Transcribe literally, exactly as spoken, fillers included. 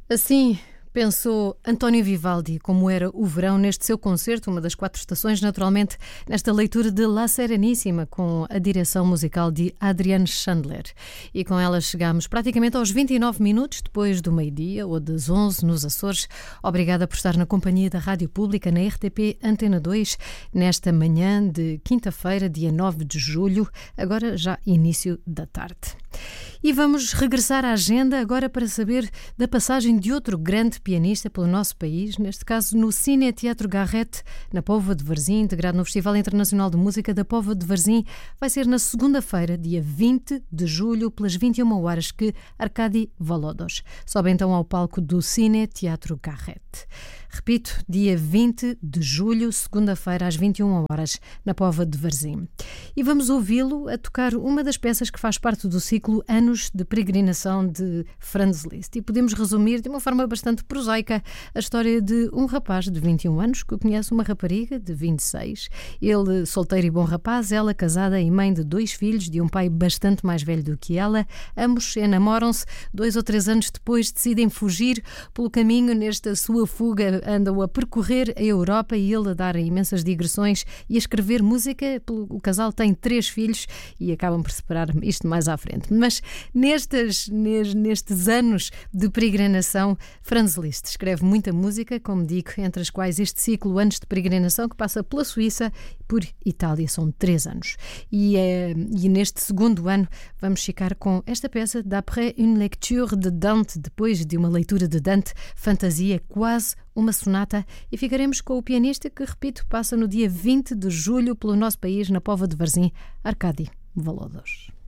Assim pensou António Vivaldi, como era o verão neste seu concerto, uma das quatro estações, naturalmente, nesta leitura de La Sereníssima, com a direção musical de Adrian Chandler. E com ela chegamos praticamente aos vinte e nove minutos, depois do meio-dia, ou das onze nos Açores. Obrigada por estar na companhia da Rádio Pública, na R T P Antena dois, nesta manhã de quinta-feira, dia nove de julho, agora já início da tarde. E vamos regressar à agenda agora para saber da passagem de outro grande pianista pelo nosso país, neste caso no Cine Teatro Garrett, na Póvoa de Varzim, integrado no Festival Internacional de Música da Póvoa de Varzim. Vai ser na segunda-feira, dia vinte de julho, pelas vinte e uma horas, que Arkady Volodos sobe então ao palco do Cine Teatro Garrett. Repito, dia vinte de julho, segunda-feira, às vinte e uma horas, na Póvoa de Varzim. E vamos ouvi-lo a tocar uma das peças que faz parte do ciclo Anos de Peregrinação de Franz Liszt. E podemos resumir de uma forma bastante prosaica a história de um rapaz de vinte e um anos que conhece uma rapariga de vinte e seis. Ele, solteiro e bom rapaz, ela casada e mãe de dois filhos, de um pai bastante mais velho do que ela. Ambos enamoram-se. Dois ou três anos depois decidem fugir pelo caminho. Nesta sua fuga andam a percorrer a Europa e ele a dar imensas digressões e a escrever música. O casal tem três filhos e acabam por separar isto mais à frente. Mas nestes, nestes anos de peregrinação, Franz Liszt escreve muita música, como digo, entre as quais este ciclo Anos de Peregrinação, que passa pela Suíça e por Itália, são três anos. E, é, e neste segundo ano vamos ficar com esta peça, D'après une lecture de Dante, depois de uma leitura de Dante, Fantasia, quase uma sonata, e ficaremos com o pianista que, repito, passa no dia vinte de julho pelo nosso país, na Póvoa de Varzim, Arkady Volodos.